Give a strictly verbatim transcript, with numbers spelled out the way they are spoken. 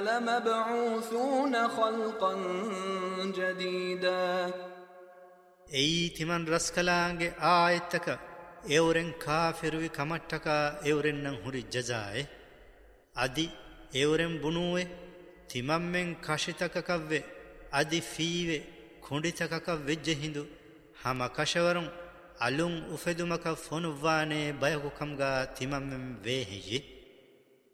لمبعوثون خلقا جديدا اي تمن رسكلانگه آيتك اورن كافروي كمٹك اورن نن هري جزاء ادي اورن بنوه تممن كاشتك كوه ادي فيوه كونديتك كوه جهندو هما كاشورن අලුන් උෆෙදුමක ෆොනුවානේ බයකුකම්ගා තිමම්මෙන් වේහිජි